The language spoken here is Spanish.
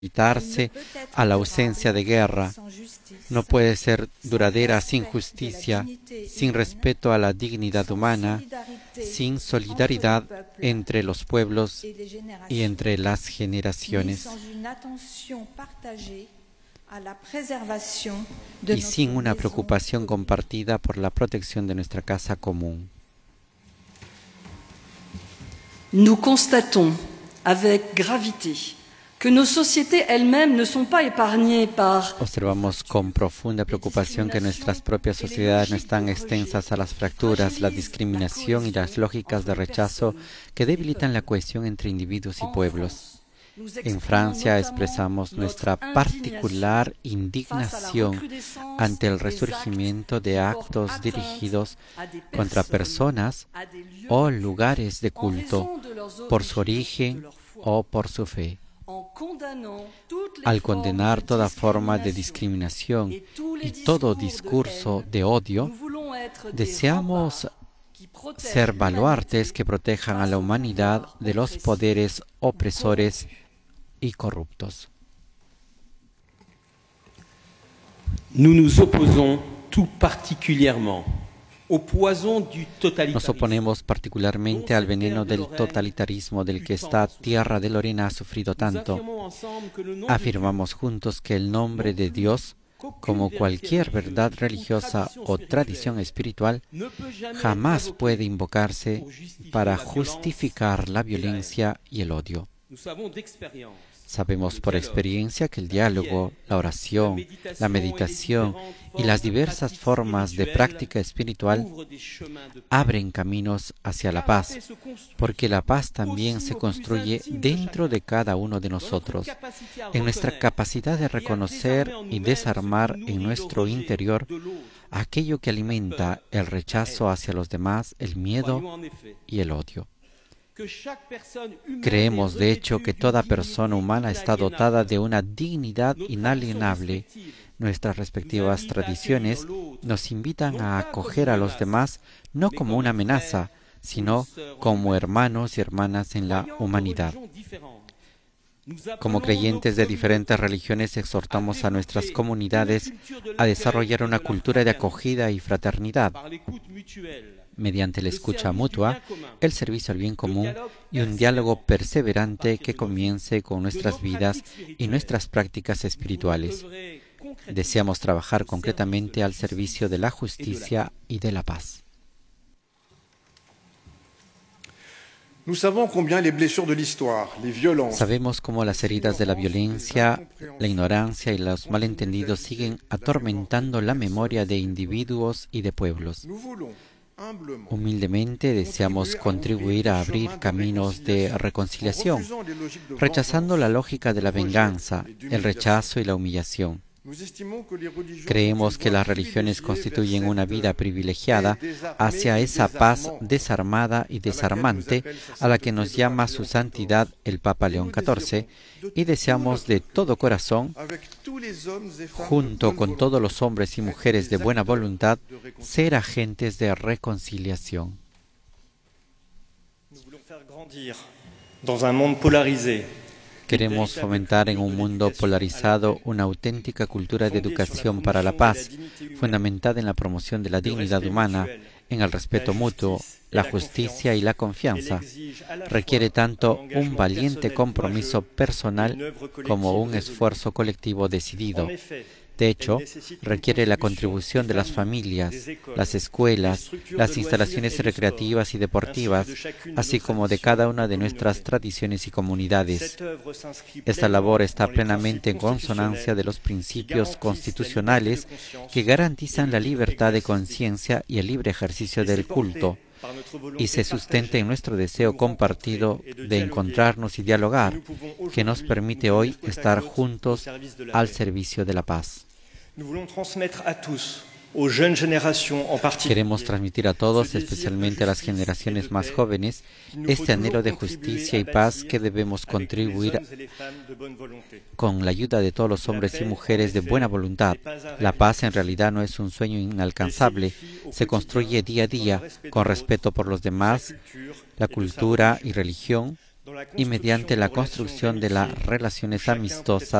limitarse a la ausencia de guerra, no puede ser duradera sin justicia, sin respeto a la dignidad humana, sin solidaridad entre los pueblos y entre las generaciones, y sin una preocupación compartida por la protección de nuestra casa común. Nous constatons avec gravité que nos sociétés elles-mêmes ne sont pas épargnées par... Observamos con profunda preocupación que nuestras propias sociedades no están extensas a las fracturas, la discriminación y las lógicas de rechazo que debilitan la cohesión entre individuos y pueblos. En Francia expresamos nuestra particular indignación ante el resurgimiento de actos dirigidos contra personas o lugares de culto por su origen o por su fe. Al condenar toda forma de discriminación y todo discurso de odio, deseamos ser baluartes que protejan a la humanidad de los poderes opresores y corruptos. Nous nous opposons tout particulièrement au poison du Nos totalitarisme. oponemos particularmente al veneno del totalitarismo del que esta tierra de Lorena ha sufrido tanto. Afirmamos juntos que el nombre de Dios, como cualquier verdad religiosa o tradición espiritual, jamás puede invocarse para justificar la violencia y el odio. Sabemos por experiencia que el diálogo, la oración, la meditación y las diversas formas de práctica espiritual abren caminos hacia la paz, porque la paz también se construye dentro de cada uno de nosotros, en nuestra capacidad de reconocer y desarmar en nuestro interior aquello que alimenta el rechazo hacia los demás, el miedo y el odio. Creemos, de hecho, que toda persona humana está dotada de una dignidad inalienable. Nuestras respectivas tradiciones nos invitan a acoger a los demás no como una amenaza, sino como hermanos y hermanas en la humanidad. Como creyentes de diferentes religiones, exhortamos a nuestras comunidades a desarrollar una cultura de acogida y fraternidad, mediante la escucha mutua, el servicio al bien común y un diálogo perseverante que comience con nuestras vidas y nuestras prácticas espirituales. Deseamos trabajar concretamente al servicio de la justicia y de la paz. Sabemos cómo las heridas de la violencia, la ignorancia y los malentendidos siguen atormentando la memoria de individuos y de pueblos. Humildemente deseamos contribuir a abrir caminos de reconciliación, rechazando la lógica de la venganza, el rechazo y la humillación. Creemos que las religiones constituyen una vida privilegiada hacia esa paz desarmada y desarmante a la que nos llama su santidad el Papa León XIV, y deseamos de todo corazón, junto con todos los hombres y mujeres de buena voluntad, ser agentes de reconciliación. Queremos fomentar en un mundo polarizado una auténtica cultura de educación para la paz, fundamentada en la promoción de la dignidad humana, en el respeto mutuo, la justicia y la confianza. Requiere tanto un valiente compromiso personal como un esfuerzo colectivo decidido. De hecho, requiere la contribución de las familias, las escuelas, las instalaciones recreativas y deportivas, así como de cada una de nuestras tradiciones y comunidades. Esta labor está plenamente en consonancia de los principios constitucionales que garantizan la libertad de conciencia y el libre ejercicio del culto, y se sustenta en nuestro deseo compartido de encontrarnos y dialogar, que nos permite hoy estar juntos al servicio de la paz. Queremos transmitir a todos, especialmente a las generaciones más jóvenes, este anhelo de justicia y paz que debemos contribuir con la ayuda de todos los hombres y mujeres de buena voluntad. La paz en realidad no es un sueño inalcanzable, se construye día a día con respeto por los demás, la cultura y religión, y mediante la construcción de las relaciones amistosas